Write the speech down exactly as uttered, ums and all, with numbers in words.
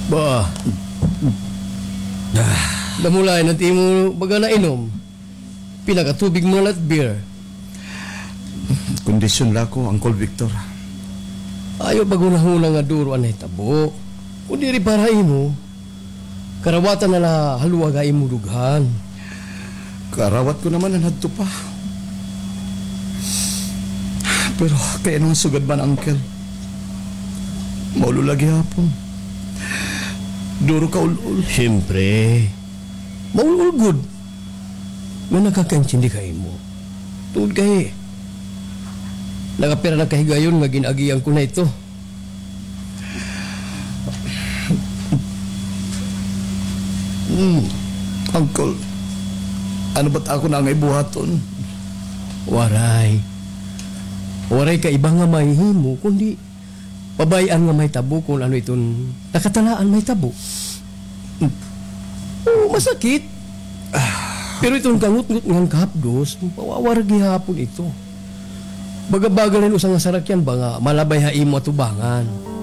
Ba, damulay na ti mo baga na inom. Pinakatubig mo at beer. Kondisyon la ko, Uncle Victor. Ayaw bagunahuna nga duro anay tabo. Kundi rin para imo. Karawatan na la haluwaga imo dughan. Karawat ko naman ang hadto pa. Pero kaya nung sugad man, Uncle. Maulo lagi hapon. Duro ka ulul. Siyempre. Maulul good. Nga nakakaintindi ka imo. Tuod kahi. Nakapira na kahigayon nga ginagiyan ko na ito. Hmm. Uncle, ano ba't ako na ang ibuhaton? Waray. Waray ka iba nga mahihimo, kundi pabayaan nga may tabo kung ano iton nakatalaan may tabo. Oo, masakit. Pero itong kangut-ngut ngang kahapdos, mawawaragi hapon ito. Baga-baga rin usang nga sarakyan ba nga malabay haimo atubangan.